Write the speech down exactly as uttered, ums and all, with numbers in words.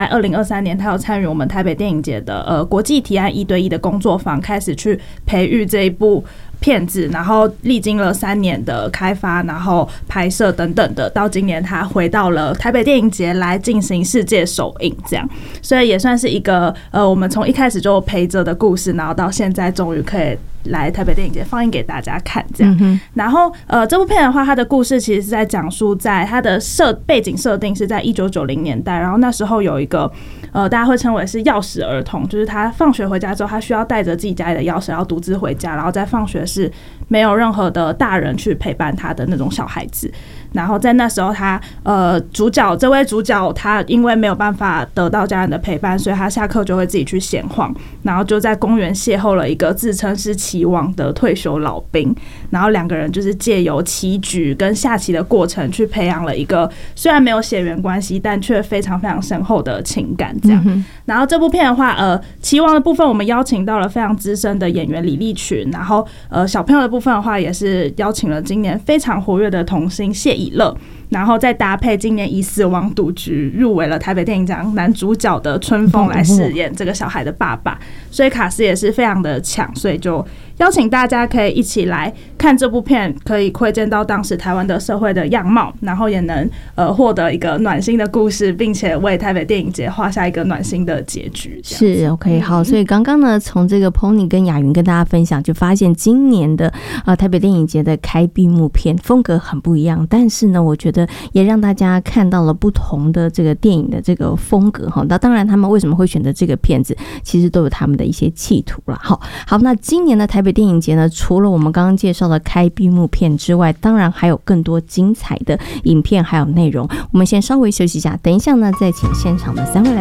二零二三年，他有参与我们台北电影节的呃国际提案一对一的工作坊，开始去培育这一部片子，然后历经了三年的开发，然后拍摄等等的，到今年他回到了台北电影节来进行世界首映，这样，所以也算是一个呃我们从一开始就陪着的故事，然后到现在终于可以来台北电影节放映给大家看，这样。嗯、然后呃这部片的话，它的故事其实是在讲述在它的设背景设定是在一九九零年代，然后那时候有一个呃大家会称为是钥匙儿童，就是他放学回家之后，他需要带着自己家里的钥匙，然后独自回家，然后在放学是没有任何的大人去陪伴他的那种小孩子。然后在那时候他，呃，主角这位主角他因为没有办法得到家人的陪伴，所以他下课就会自己去闲晃，然后就在公园邂逅了一个自称是棋王的退休老兵，然后两个人就是借由棋局跟下棋的过程去培养了一个虽然没有血缘关系，但却非常非常深厚的情感，这样。嗯、然后这部片的话，呃，棋王的部分我们邀请到了非常资深的演员李立群，然后呃小朋友的部分的话也是邀请了今年非常活跃的童星谢以乐，然后再搭配今年以死亡赌局入围了台北电影奖男主角的春风来饰演这个小孩的爸爸，所以卡斯也是非常的强，所以就邀请大家可以一起来看这部片，可以窥见到当时台湾的社会的样貌，然后也能呃获得一个暖心的故事，并且为台北电影节画下一个暖心的结局。 是 OK 好，所以刚刚呢从这个 Pony 跟雅云跟大家分享，就发现今年的呃台北电影节的开闭幕片风格很不一样，但是呢我觉得也让大家看到了不同的这个电影的这个风格哈。那当然他们为什么会选择这个片子，其实都有他们的一些企图啦。好，好，那今年的台北电影节呢，除了我们刚刚介绍的开闭幕片之外，当然还有更多精彩的影片还有内容。我们先稍微休息一下，等一下呢再请现场的三位来